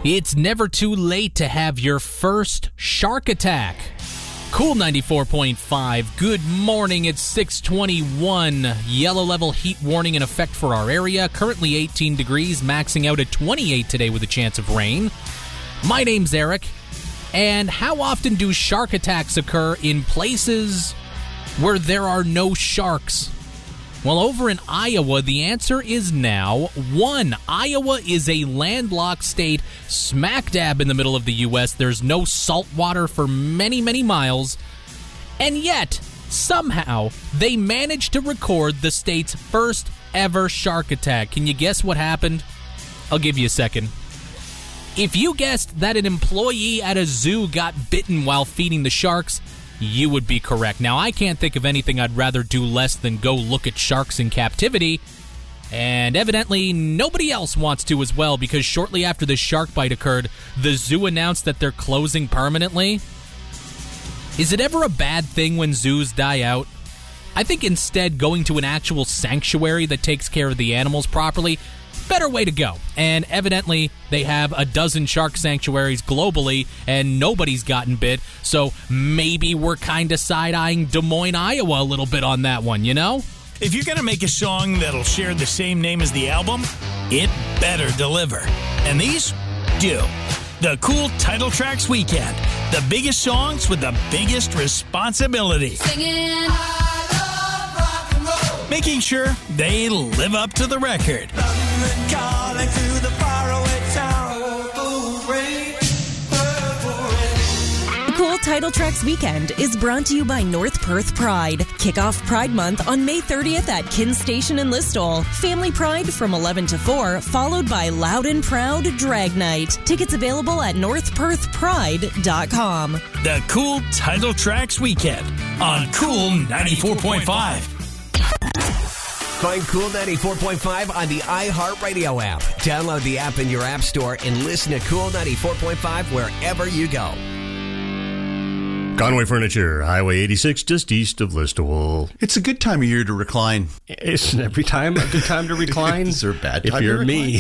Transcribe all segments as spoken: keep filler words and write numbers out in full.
It's never too late to have your first shark attack. Cool ninety-four point five. Good morning. It's six twenty-one. Yellow level heat warning in effect for our area. Currently eighteen degrees, maxing out at twenty-eight today with a chance of rain. My name's Eric. And how often do shark attacks occur in places where there are no sharks? Well, over in Iowa, the answer is now one. Iowa is a landlocked state smack dab in the middle of the U S. There's no salt water for many, many miles. And yet, somehow, they managed to record the state's first ever shark attack. Can you guess what happened? I'll give you a second. If you guessed that an employee at a zoo got bitten while feeding the sharks, you would be correct. Now, I can't think of anything I'd rather do less than go look at sharks in captivity, and evidently nobody else wants to as well, because shortly after the shark bite occurred, the zoo announced that they're closing permanently. Is it ever a bad thing when zoos die out? I think instead going to an actual sanctuary that takes care of the animals properly, better way to go. And evidently, they have a dozen shark sanctuaries globally, and nobody's gotten bit, so maybe we're kind of side-eyeing Des Moines, Iowa a little bit on that one, you know? If you're going to make a song that'll share the same name as the album, it better deliver. And these do. The Cool Title Tracks Weekend. The biggest songs with the biggest responsibility. Singing, making sure they live up to the record. Calling to the faraway town. The Cool Title Tracks Weekend is brought to you by North Perth Pride. Kick off Pride Month on May thirtieth at Kin Station in Listowel. Family Pride from eleven to four, followed by Loud and Proud Drag Night. Tickets available at north perth pride dot com. The Cool Title Tracks Weekend on Cool ninety-four point five. Find Cool ninety-four point five on the iHeartRadio app. Download the app in your app store and listen to Cool ninety-four point five wherever you go. Conway Furniture, Highway eighty-six, just east of Listowel. It's a good time of year to recline. Isn't every time a good time to recline? Is there a bad if time you're to me.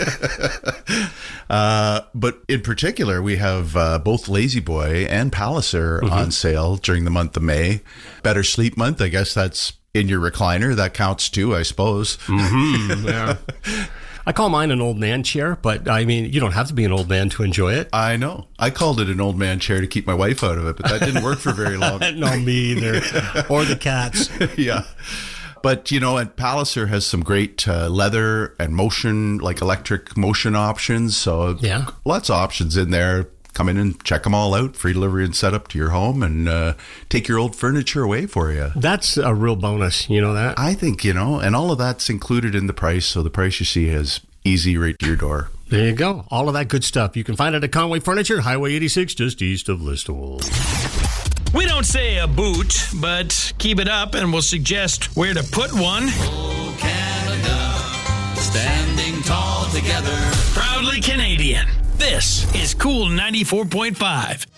uh, but in particular, we have uh, both Lazy Boy and Palliser mm-hmm. on sale during the month of May. Better Sleep Month, I guess that's in your recliner. That counts too, I suppose. Mm-hmm. Yeah. I call mine an old man chair, but I mean, you don't have to be an old man to enjoy it. I know. I called it an old man chair to keep my wife out of it, but that didn't work for very long. No, me either. Or the cats. Yeah. But, you know, and Palliser has some great uh, leather and motion, like electric motion options. So yeah. Lots of options in there. Come in and check them all out. Free delivery and setup to your home, and uh, take your old furniture away for you. That's a real bonus. You know that? I think, you know, and all of that's included in the price. So the price you see is easy right to your door. There you go. All of that good stuff. You can find it at Conway Furniture, Highway eighty-six, just east of Listowel. We don't say a boot, but keep it up and we'll suggest where to put one. Oh, Canada, standing tall together. Proudly Canadian. This is Cool ninety-four point five.